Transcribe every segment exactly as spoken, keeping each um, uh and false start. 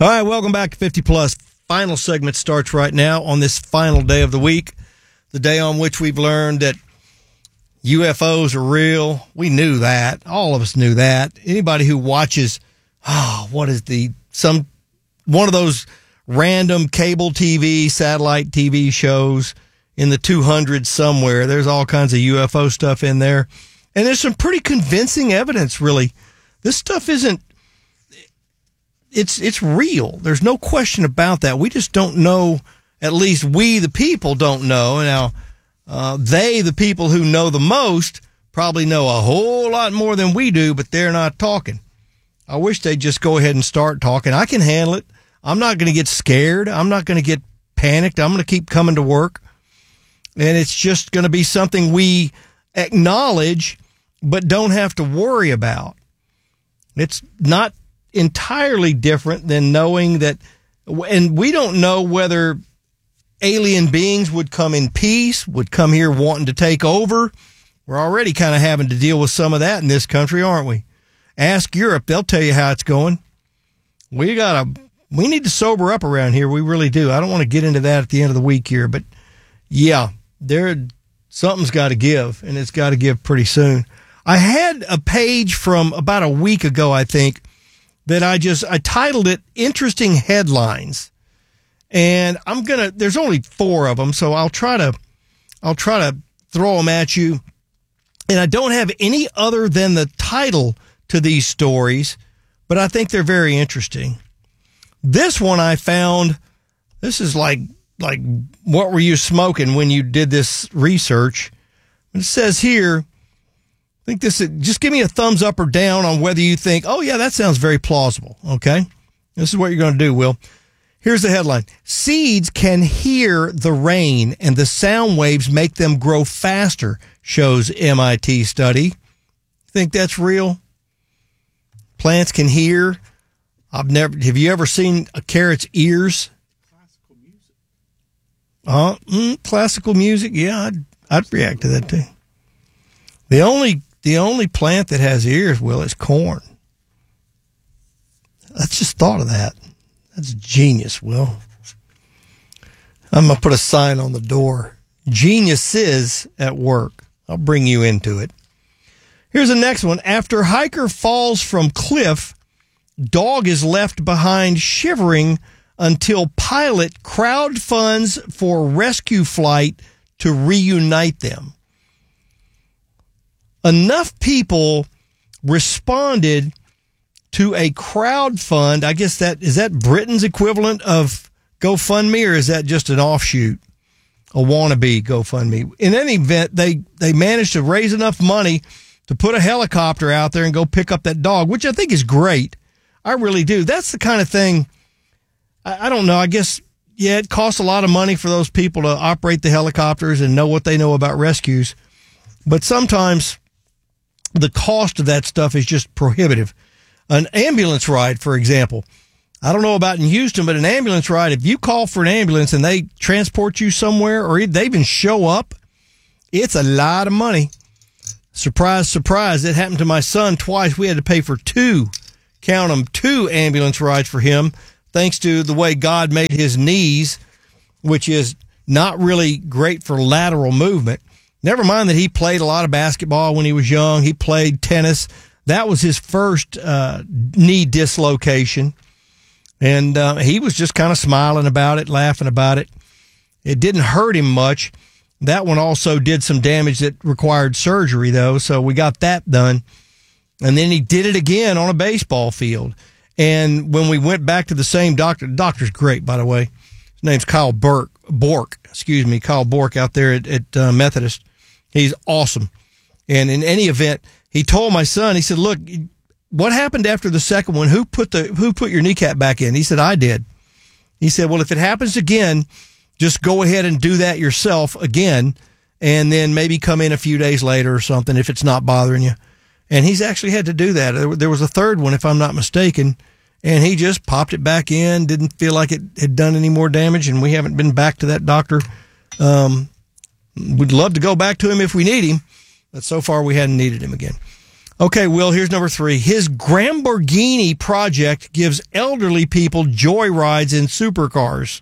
All right, welcome back to fifty plus. Final segment starts right now on this final day of the week, the day on which we've learned that U F Os are real. We knew that. All of us knew that. Anybody who watches, oh, what is the, some, one of those random cable T V, satellite T V shows in the two hundreds somewhere, there's all kinds of U F O stuff in there. And there's some pretty convincing evidence, really. This stuff isn't, It's it's real. There's no question about that. We just don't know, at least we, the people, don't know. Now, uh, they, the people who know the most, probably know a whole lot more than we do, but they're not talking. I wish they'd just go ahead and start talking. I can handle it. I'm not going to get scared. I'm not going to get panicked. I'm going to keep coming to work. And it's just going to be something we acknowledge, but don't have to worry about. It's not entirely different than knowing that, and we don't know whether alien beings would come in peace, would come here wanting to take over. We're already kind of having to deal with some of that in this country, aren't we? Ask Europe. They'll tell you how it's going. We gotta, we need to sober up around here. We really do. I don't want to get into that at the end of the week here, but yeah, there, something's got to give, and it's got to give pretty soon. I had a page from about a week ago, I think, that I just, I titled it Interesting Headlines. And I'm going to, there's only four of them, so I'll try to, I'll try to throw them at you. And I don't have any other than the title to these stories, but I think they're very interesting. This one I found, this is like, like, what were you smoking when you did this research? It says here, I think this is, just give me a thumbs up or down on whether you think, oh, yeah, that sounds very plausible. Okay. This is what you're going to do, Will. Here's the headline. Seeds can hear the rain and the sound waves make them grow faster, shows M I T study. Think that's real? Plants can hear. I've never, have you ever seen a carrot's ears? Classical music. Uh, mm, classical music. Yeah, I'd, I'd react to that too. The only, The only plant that has ears, Will, is corn. I just thought of that. That's genius, Will. I'm going to put a sign on the door. Geniuses at work. I'll bring you into it. Here's the next one. After hiker falls from cliff, dog is left behind shivering until pilot crowdfunds for rescue flight to reunite them. Enough people responded to a crowdfund. I guess that, is that Britain's equivalent of GoFundMe, or is that just an offshoot, a wannabe GoFundMe? In any event, they, they managed to raise enough money to put a helicopter out there and go pick up that dog, which I think is great. I really do. That's the kind of thing, I, I don't know, I guess, yeah, it costs a lot of money for those people to operate the helicopters and know what they know about rescues. But sometimes the cost of that stuff is just prohibitive. An ambulance ride, for example. I don't know about in Houston, but an ambulance ride, if you call for an ambulance and they transport you somewhere or they even show up, it's a lot of money. Surprise, surprise. It happened to my son twice. We had to pay for two, count them, two ambulance rides for him, thanks to the way God made his knees, which is not really great for lateral movement. Never mind that he played a lot of basketball when he was young. He played tennis. That was his first uh, knee dislocation. And uh, he was just kind of smiling about it, laughing about it. It didn't hurt him much. That one also did some damage that required surgery, though, so we got that done. And then he did it again on a baseball field. And when we went back to the same doctor, the doctor's great, by the way. His name's Kyle Burke, Bork, excuse me, Kyle Bork out there at, at uh, Methodist. He's awesome. And in any event, he told my son, he said, look, what happened after the second one? Who put the, who put your kneecap back in? He said, I did. He said, well, if it happens again, just go ahead and do that yourself again, and then maybe come in a few days later or something if it's not bothering you. And he's actually had to do that. There was a third one, if I'm not mistaken, and he just popped it back in, didn't feel like it had done any more damage, and we haven't been back to that doctor. Um, we'd love to go back to him if we need him, but so far we hadn't needed him again. Okay, Will, here's number three. His Gramborghini project gives elderly people joy rides in supercars.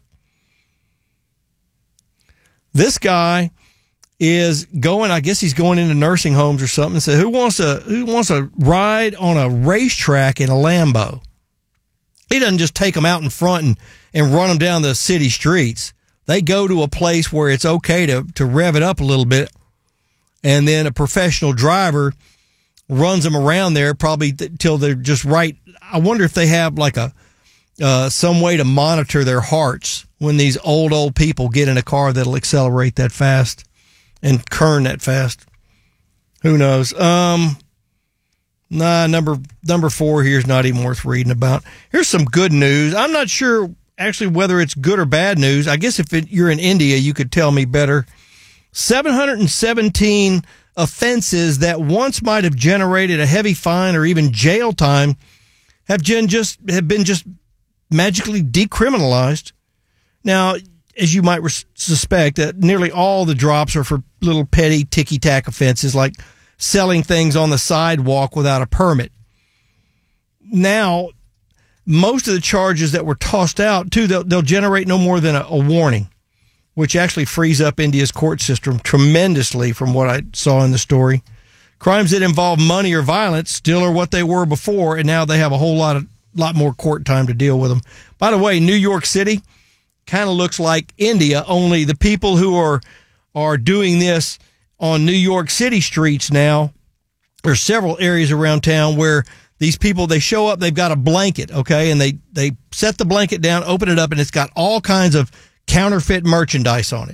This guy is going, I guess he's going into nursing homes or something, and said, who wants a who wants a ride on a racetrack in a Lambo? He doesn't just take them out in front and, and run them down the city streets. They go to a place where it's okay to, to rev it up a little bit, and then a professional driver runs them around there probably th- till they're just right. I wonder if they have like a uh, some way to monitor their hearts when these old, old people get in a car that'll accelerate that fast and kern that fast. Who knows? Um, nah, number number four here is not even worth reading about. Here's some good news. I'm not sure actually whether it's good or bad news. I guess if it, you're in India, you could tell me better. seven hundred seventeen offenses that once might have generated a heavy fine or even jail time have gen just have been just magically decriminalized. Now, as you might res- suspect, that nearly all the drops are for little petty ticky-tack offenses like selling things on the sidewalk without a permit. Now, most of the charges that were tossed out, too, they'll, they'll generate no more than a, a warning, which actually frees up India's court system tremendously from what I saw in the story. Crimes that involve money or violence still are what they were before, and now they have a whole lot of lot more court time to deal with them. By the way, New York City kind of looks like India, only the people who are are doing this on New York City streets now, there's several areas around town where these people, they show up, they've got a blanket, okay, and they, they set the blanket down, open it up, and it's got all kinds of counterfeit merchandise on it.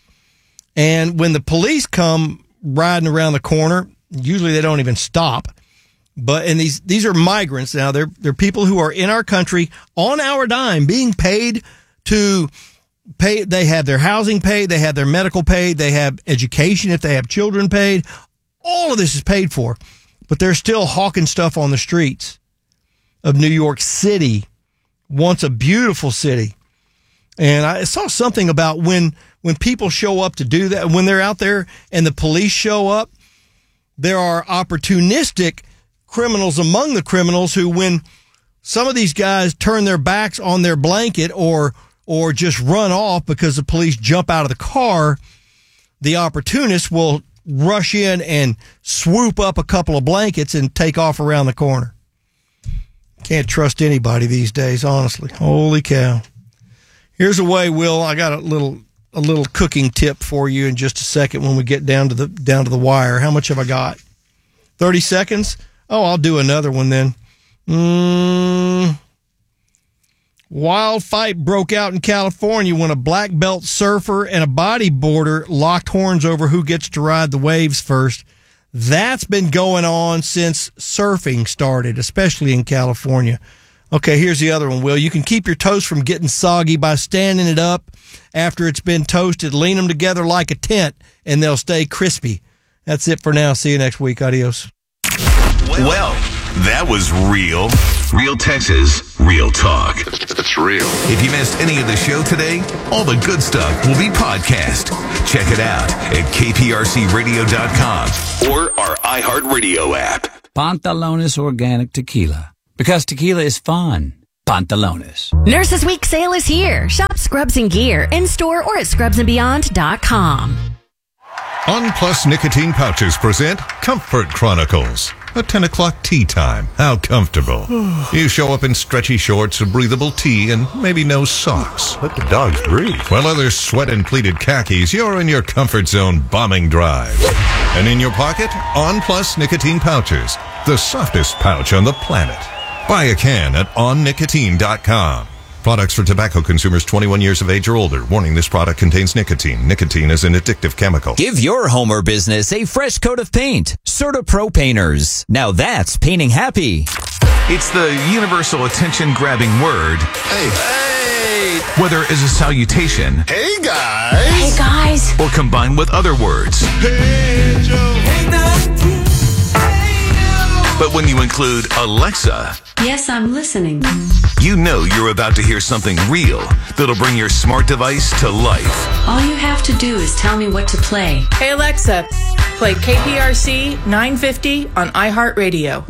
And when the police come riding around the corner, usually they don't even stop. But and these these are migrants now. They're they're people who are in our country on our dime, being paid to pay. They have their housing paid, they have their medical paid, they have education if they have children paid. All of this is paid for, but they're still hawking stuff on the streets of New York City, once a beautiful city. And I saw something about when when people show up to do that, when they're out there and the police show up, there are opportunistic criminals among the criminals who, when some of these guys turn their backs on their blanket or or just run off because the police jump out of the car, the opportunists will rush in and swoop up a couple of blankets and take off around the corner. Can't trust anybody these days, honestly. Holy cow. Here's a way, Will. I got a little a little cooking tip for you in just a second when we get down to the down to the wire. How much have I got? thirty seconds? Oh, I'll do another one then. Mm, wild fight broke out in California when a black belt surfer and a bodyboarder locked horns over who gets to ride the waves first. That's been going on since surfing started, especially in California. Okay, here's the other one, Will. You can keep your toast from getting soggy by standing it up after it's been toasted. Lean them together like a tent, and they'll stay crispy. That's it for now. See you next week. Adios. Well, that was real. Real Texas, real talk. It's real. If you missed any of the show today, all the good stuff will be podcast. Check it out at K P R C radio dot com or our iHeartRadio app. Pantalones Organic Tequila. Because tequila is fun. Pantalones. Nurses Week sale is here. Shop Scrubs and Gear in store or at scrubs and beyond dot com. On Plus Nicotine Pouches present Comfort Chronicles. A ten o'clock tea time. How comfortable. You show up in stretchy shorts, a breathable tee, and maybe no socks. Let the dogs breathe. While others sweat in pleated khakis, you're in your comfort zone bombing drive. And in your pocket, On Plus Nicotine Pouches. The softest pouch on the planet. Buy a can at on nicotine dot com. Products for tobacco consumers twenty-one years of age or older. Warning, this product contains nicotine. Nicotine is an addictive chemical. Give your home or business a fresh coat of paint. CertaPro Painters. Now that's painting happy. It's the universal attention-grabbing word. Hey. Hey. Whether as a salutation. Hey, guys. Hey, guys. Or combined with other words. Hey, Joe. Hey, But when you include Alexa, yes, I'm listening. You know you're about to hear something real that'll bring your smart device to life. All you have to do is tell me what to play. Hey, Alexa, Play K P R C nine fifty on iHeartRadio.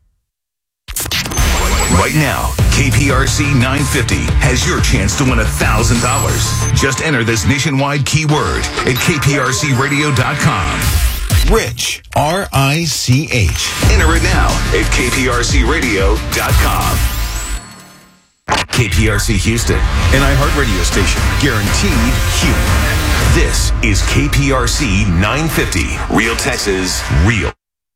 Right now, K P R C nine fifty has your chance to win one thousand dollars. Just enter this nationwide keyword at K P R C radio dot com. Rich, R I C H. Enter it now at K P R C radio dot com. K P R C Houston, an iHeartRadio station, guaranteed human. This is K P R C nine fifty, Real Texas, Real.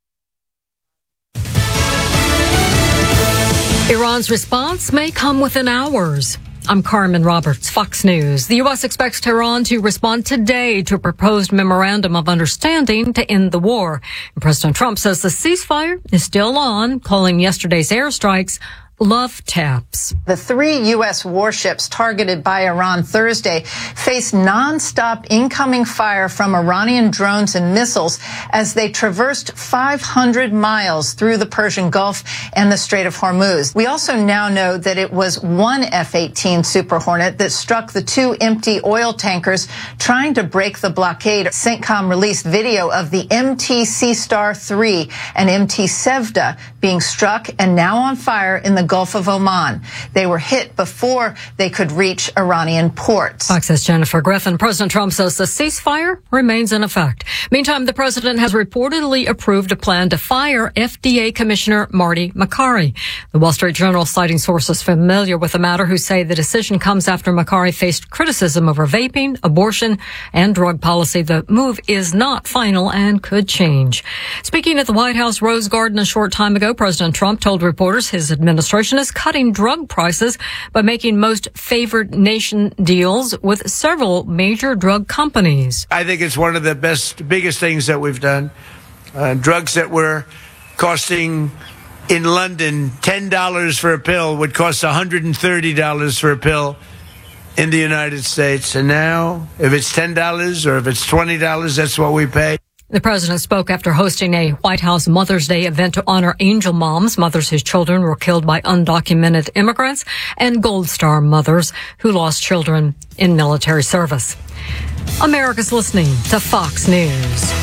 Iran's response may come within hours. I'm Carmen Roberts, Fox News. The U S expects Tehran to respond today to a proposed memorandum of understanding to end the war. And President Trump says the ceasefire is still on, calling yesterday's airstrikes love taps. The three U S warships targeted by Iran Thursday faced nonstop incoming fire from Iranian drones and missiles as they traversed five hundred miles through the Persian Gulf and the Strait of Hormuz. We also now know that it was one F eighteen Super Hornet that struck the two empty oil tankers trying to break the blockade. CENTCOM released video of the M T Sea Star three and M T Sevda being struck and now on fire in the Gulf of Oman. They were hit before they could reach Iranian ports. Fox's Jennifer Griffin. President Trump says the ceasefire remains in effect. Meantime, the president has reportedly approved a plan to fire F D A Commissioner Marty Makary. The Wall Street Journal, citing sources familiar with the matter, who say the decision comes after Makary faced criticism over vaping, abortion, and drug policy. The move is not final and could change. Speaking at the White House Rose Garden a short time ago, President Trump told reporters his administration is cutting drug prices by making most favored nation deals with several major drug companies. I think it's one of the best, biggest things that we've done. Uh, drugs that were costing in London ten dollars for a pill would cost one hundred thirty dollars for a pill in the United States. And now, if it's ten dollars or if it's twenty dollars, that's what we pay. The president spoke after hosting a White House Mother's Day event to honor angel moms, mothers whose children were killed by undocumented immigrants, and Gold Star mothers who lost children in military service. America's listening to Fox News.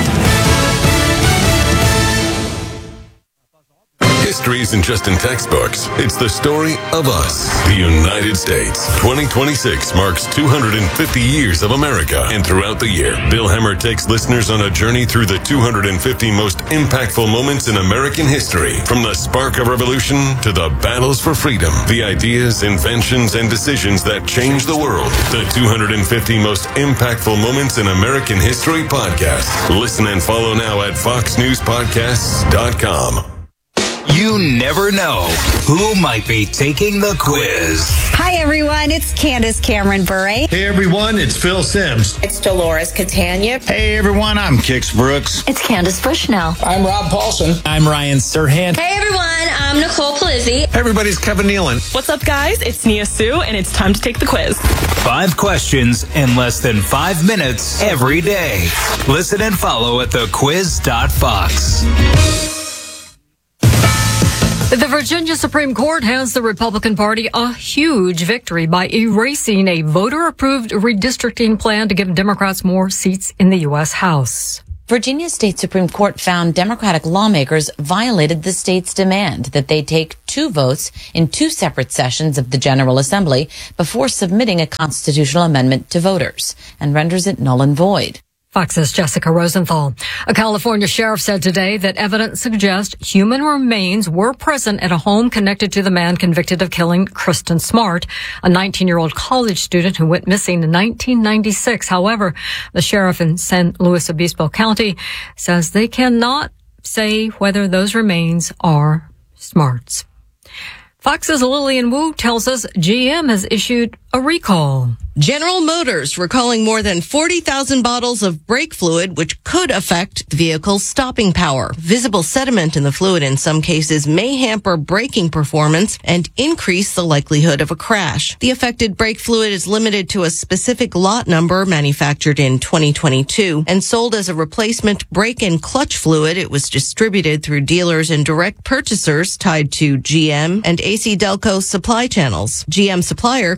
History isn't just in textbooks. It's the story of us, the United States. twenty twenty-six marks two hundred fifty years of America. And throughout the year, Bill Hemmer takes listeners on a journey through the two hundred fifty most impactful moments in American history. From the spark of revolution to the battles for freedom, the ideas, inventions, and decisions that changed the world. The two hundred fifty most impactful moments in American history podcast. Listen and follow now at fox news podcasts dot com. You never know who might be taking the quiz. Hi, everyone. It's Candace Cameron Bure. Hey, everyone. It's Phil Sims. It's Dolores Catania. Hey, everyone. I'm Kix Brooks. It's Candace Bushnell. I'm Rob Paulson. I'm Ryan Serhant. Hey, everyone. I'm Nicole Palizzi. Hey, everybody's Kevin Nealon. What's up, guys? It's Nia Sue, and it's time to take the quiz. Five questions in less than five minutes every day. Listen and follow at the quiz dot fox. The Virginia Supreme Court hands the Republican Party a huge victory by erasing a voter-approved redistricting plan to give Democrats more seats in the U S House. Virginia State Supreme Court found Democratic lawmakers violated the state's demand that they take two votes in two separate sessions of the General Assembly before submitting a constitutional amendment to voters, and renders it null and void. Fox's Jessica Rosenthal. A California sheriff said today that evidence suggests human remains were present at a home connected to the man convicted of killing Kristen Smart, a nineteen-year-old college student who went missing in nineteen ninety-six. However, the sheriff in San Luis Obispo County says they cannot say whether those remains are Smart's. Fox's Lillian Wu tells us G M has issued a recall. General Motors recalling more than forty thousand bottles of brake fluid, which could affect the vehicle's stopping power. Visible sediment in the fluid in some cases may hamper braking performance and increase the likelihood of a crash. The affected brake fluid is limited to a specific lot number manufactured in twenty twenty-two and sold as a replacement brake and clutch fluid. It was distributed through dealers and direct purchasers tied to G M and A C Delco supply channels. G M supplier confirming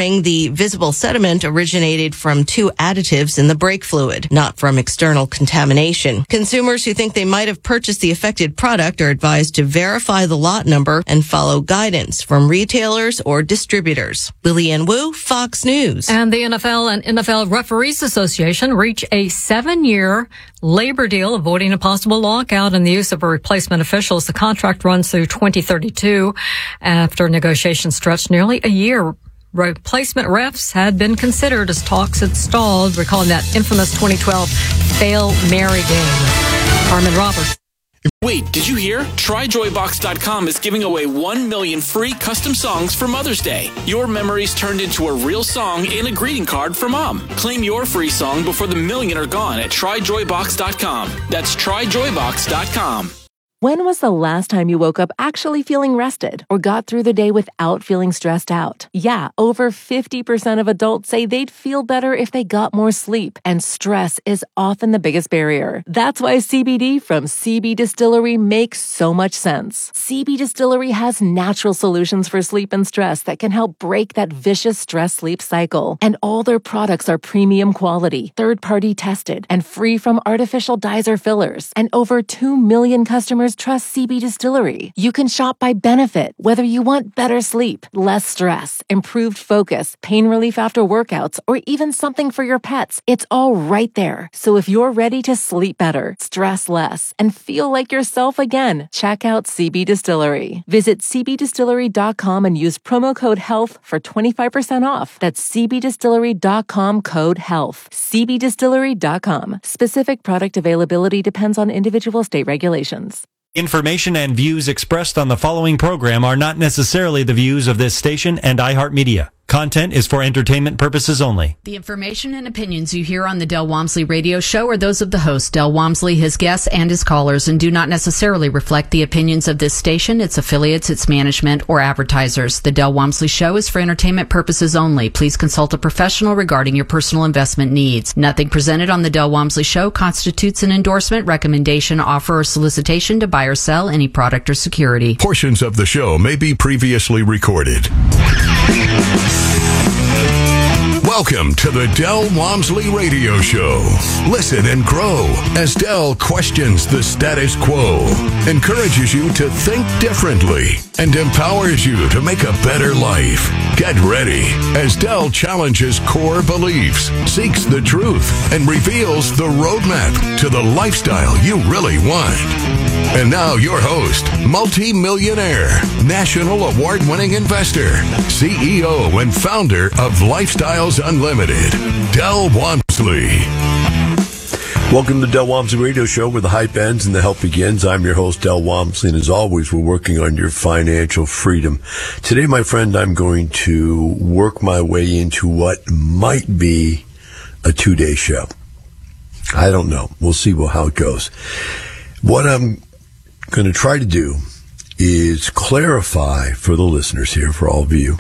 confirming the visible sediment originated from two additives in the brake fluid, not from external contamination. Consumers who think they might have purchased the affected product are advised to verify the lot number and follow guidance from retailers or distributors. Lillian Wu, Fox News. And the N F L and N F L Referees Association reach a seven-year labor deal avoiding a possible lockout and the use of a replacement officials. The contract runs through twenty thirty-two. After negotiations stretched nearly a year, replacement refs had been considered as talks had stalled, recalling that infamous twenty twelve Fail Mary game. Carmen Roberts. Wait, did you hear? Try Joy Box dot com is giving away one million free custom songs for Mother's Day. Your memories turned into a real song and a greeting card for Mom. Claim your free song before the million are gone at Try Joy Box dot com. That's Try Joy Box dot com. When was the last time you woke up actually feeling rested or got through the day without feeling stressed out? Yeah, over fifty percent of adults say they'd feel better if they got more sleep, and stress is often the biggest barrier. That's why C B D from C B Distillery makes so much sense. C B Distillery has natural solutions for sleep and stress that can help break that vicious stress-sleep cycle. And all their products are premium quality, third-party tested, and free from artificial dyes or fillers. And over two million customers trust C B Distillery. You can shop by benefit, whether you want better sleep, less stress, improved focus, pain relief after workouts, or even something for your pets. It's all right there. So if you're ready to sleep better, stress less, and feel like yourself again, check out C B Distillery. Visit C B distillery dot com and use promo code HEALTH for twenty-five percent off. That's C B distillery dot com code HEALTH. C B distillery dot com. Specific product availability depends on individual state regulations. Information and views expressed on the following program are not necessarily the views of this station and iHeartMedia. Content is for entertainment purposes only. The information and opinions you hear on the Del Walmsley radio show are those of the host, Del Walmsley, his guests, and his callers, and do not necessarily reflect the opinions of this station, its affiliates, its management, or advertisers. The Del Walmsley show is for entertainment purposes only. Please consult a professional regarding your personal investment needs. Nothing presented on the Del Walmsley show constitutes an endorsement, recommendation, offer, or solicitation to buy or sell any product or security. Portions of the show may be previously recorded. Welcome to the Del Walmsley Radio Show. Listen and grow as Del questions the status quo, encourages you to think differently, and empowers you to make a better life. Get ready as Del challenges core beliefs, seeks the truth, and reveals the roadmap to the lifestyle you really want. And now your host, multi-millionaire, national award-winning investor, C E O and founder of Lifestyles Unlimited, Del Walmsley. Welcome to the Del Walmsley Radio Show, where the hype ends and the help begins. I'm your host, Del Walmsley, and as always, we're working on your financial freedom. Today, my friend, I'm going to work my way into what might be a two-day show. I don't know. We'll see how it goes. What I'm going to try to do is clarify for the listeners here, for all of you,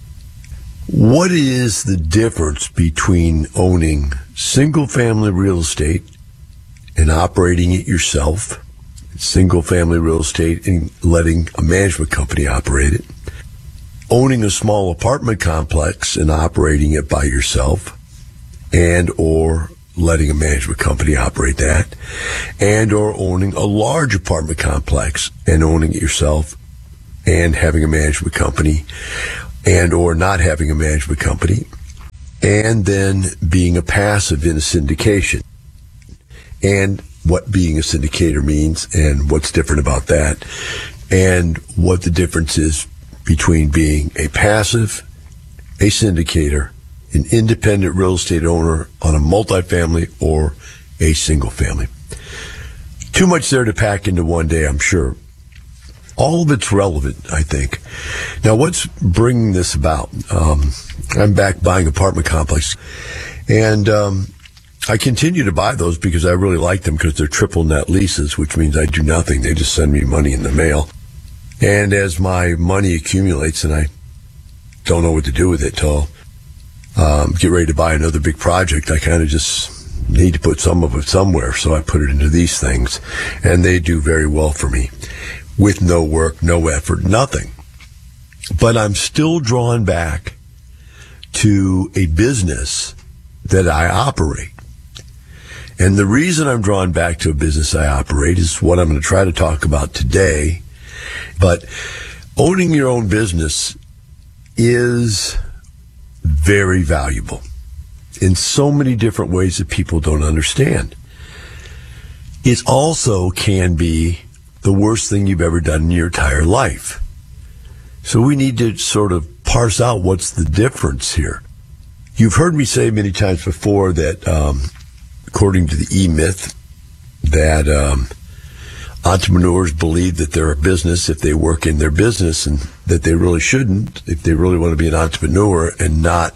what is the difference between owning single-family real estate and operating it yourself, single-family real estate and letting a management company operate it, owning a small apartment complex and operating it by yourself, and or letting a management company operate that, and or owning a large apartment complex and owning it yourself and having a management company, and or not having a management company, and then being a passive in a syndication, and what being a syndicator means and what's different about that, and what the difference is between being a passive, a syndicator, an independent real estate owner on a multifamily or a single family. Too much there to pack into one day, I'm sure. All of it's relevant, I think. Now, what's bringing this about? Um, I'm back buying apartment complexes, and um, I continue to buy those because I really like them because they're triple net leases, which means I do nothing. They just send me money in the mail. And as my money accumulates and I don't know what to do with it till Um, get ready to buy another big project, I kind of just need to put some of it somewhere, so I put it into these things, and they do very well for me with no work, no effort, nothing. But I'm still drawn back to a business that I operate. And the reason I'm drawn back to a business I operate is what I'm going to try to talk about today. But owning your own business is very valuable in so many different ways that people don't understand. It also can be the worst thing you've ever done in your entire life. So we need to sort of parse out what's the difference here. You've heard me say many times before that, um, according to the E-Myth, that um, entrepreneurs believe that they're a business if they work in their business, and that they really shouldn't if they really want to be an entrepreneur and not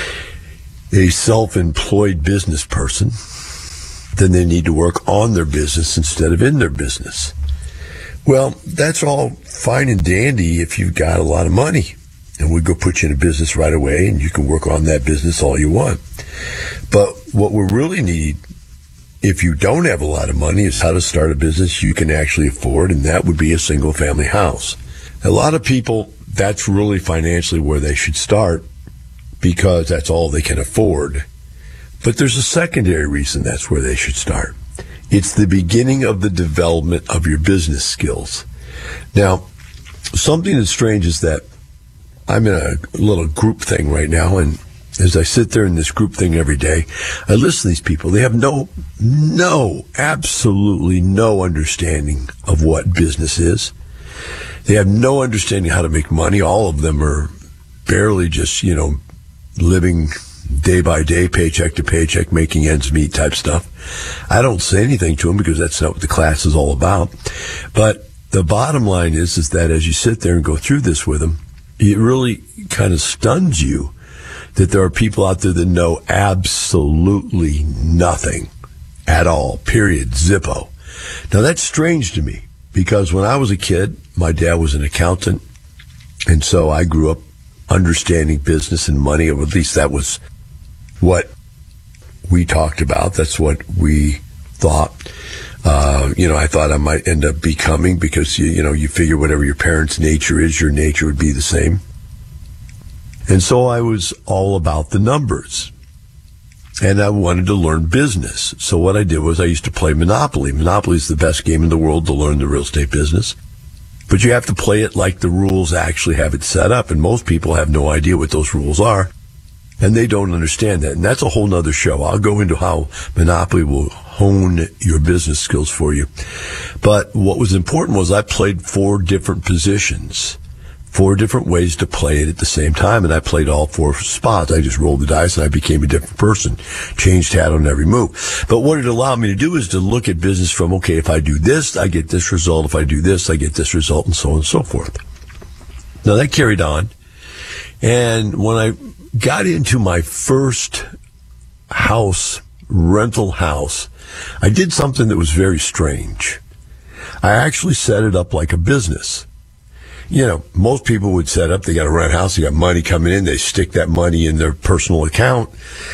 a self-employed business person. Then they need to work on their business instead of in their business. Well, that's all fine and dandy if you've got a lot of money, and we go put you in a business right away and you can work on that business all you want. But what we really need, if you don't have a lot of money, is how to start a business you can actually afford, and that would be a single family house. A lot of people, that's really financially where they should start because that's all they can afford. But there's a secondary reason that's where they should start. It's the beginning of the development of your business skills. Now, something that's strange is that I'm in a little group thing right now, and as I sit there in this group thing every day, I listen to these people. They have no, no, absolutely no understanding of what business is. They have no understanding how to make money. All of them are barely just, you know, living day by day, paycheck to paycheck, making ends meet type stuff. I don't say anything to them because that's not what the class is all about. But the bottom line is, is that as you sit there and go through this with them, it really kind of stuns you that there are people out there that know absolutely nothing at all, period, zippo. Now, that's strange to me because when I was a kid, my dad was an accountant, and so I grew up understanding business and money, or at least that was what we talked about. That's what we thought. Uh, you know, I thought I might end up becoming, because, you, you know, you figure whatever your parents' nature is, your nature would be the same. And so I was all about the numbers, and I wanted to learn business. So what I did was I used to play Monopoly. Monopoly is the best game in the world to learn the real estate business, but you have to play it like the rules actually have it set up, and most people have no idea what those rules are, and they don't understand that. And that's a whole nother show. I'll go into how Monopoly will hone your business skills for you. But what was important was I played four different positions, four different ways to play it at the same time, and I played all four spots. I just rolled the dice and I became a different person, changed hat on every move. But what it allowed me to do is to look at business from, okay, if I do this, I get this result. If I do this, I get this result, and so on and so forth. Now that carried on. And when I got into my first house, rental house, I did something that was very strange. I actually set it up like a business. You know, most people would set up, they got a rent house, they got money coming in, they stick that money in their personal account,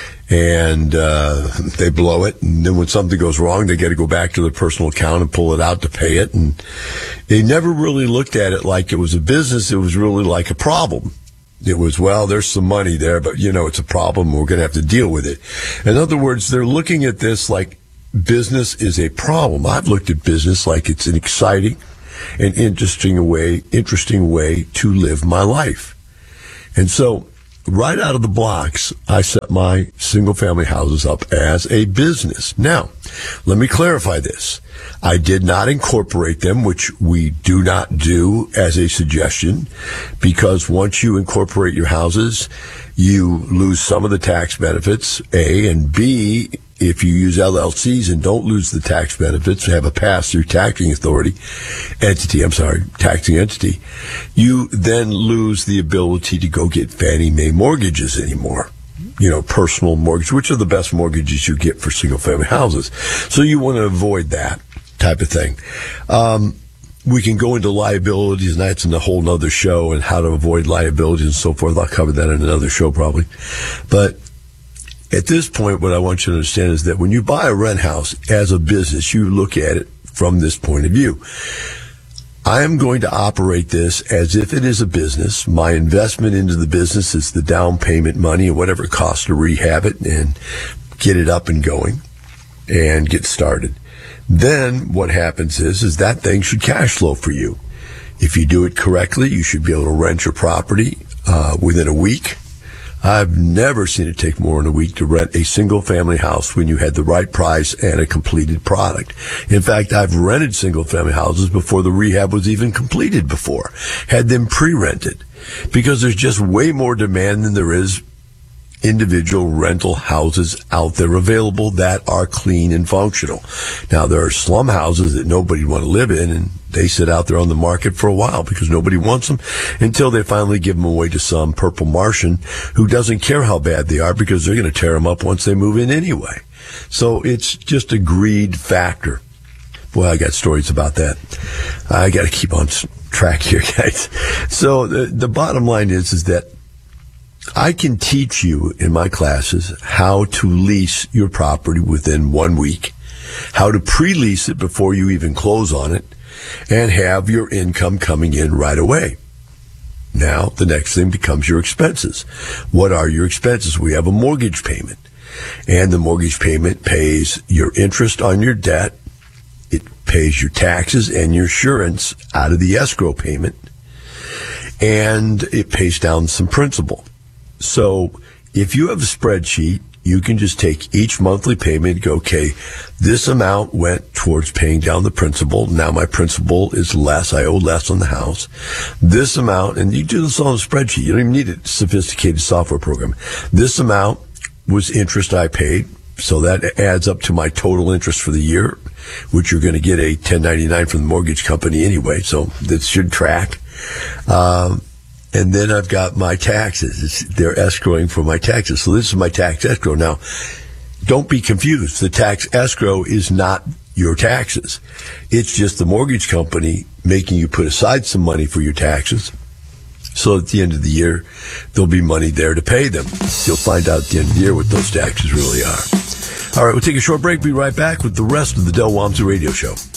and uh, they blow it, and then when something goes wrong, they got to go back to their personal account and pull it out to pay it, and they never really looked at it like it was a business. It was really like a problem. It was, well, there's some money there, but, you know, it's a problem. We're going to have to deal with it. In other words, they're looking at this like business is a problem. I've looked at business like it's an exciting and interesting way, interesting way to live my life. And so right out of the blocks, I set my single family houses up as a business. Now, let me clarify this. I did not incorporate them, which we do not do as a suggestion, because once you incorporate your houses, you lose some of the tax benefits, A, and B, if you use L L Cs and don't lose the tax benefits, have a pass-through taxing authority, entity, I'm sorry, taxing entity, you then lose the ability to go get Fannie Mae mortgages anymore. You know, personal mortgage, which are the best mortgages you get for single-family houses. So you want to avoid that type of thing. Um, we can go into liabilities, and that's in a whole nother show, and how to avoid liabilities and so forth. I'll cover that in another show probably. But at this point, what I want you to understand is that when you buy a rent house as a business, you look at it from this point of view. I am going to operate this as if it is a business. My investment into the business is the down payment money and whatever it costs to rehab it and get it up and going and get started. Then what happens is, is that thing should cash flow for you. If you do it correctly, you should be able to rent your property uh, within a week. I've never seen it take more than a week to rent a single-family house when you had the right price and a completed product. In fact, I've rented single-family houses before the rehab was even completed before, had them pre-rented, because there's just way more demand than there is individual rental houses out there available that are clean and functional. Now, there are slum houses that nobody want to live in, and they sit out there on the market for a while because nobody wants them until they finally give them away to some purple Martian who doesn't care how bad they are because they're going to tear them up once they move in anyway. So it's just a greed factor. Boy, I got stories about that. I got to keep on track here, guys. So the, the bottom line is, is that I can teach you in my classes how to lease your property within one week, how to pre-lease it before you even close on it, and have your income coming in right away. Now, the next thing becomes your expenses. What are your expenses? We have a mortgage payment, and the mortgage payment pays your interest on your debt. It pays your taxes and your insurance out of the escrow payment, and it pays down some principal. So if you have a spreadsheet, you can just take each monthly payment and go, okay, this amount went towards paying down the principal. Now my principal is less. I owe less on the house. This amount, and you do this on a spreadsheet. You don't even need a sophisticated software program. This amount was interest I paid. So that adds up to my total interest for the year, which you're going to get a ten ninety-nine from the mortgage company anyway. So that should track. Um, And then I've got my taxes. It's, they're escrowing for my taxes. So this is my tax escrow. Now, don't be confused. The tax escrow is not your taxes. It's just the mortgage company making you put aside some money for your taxes. So at the end of the year, there'll be money there to pay them. You'll find out at the end of the year what those taxes really are. All right, we'll take a short break. Be right back with the rest of the Del Walmsley Radio Show.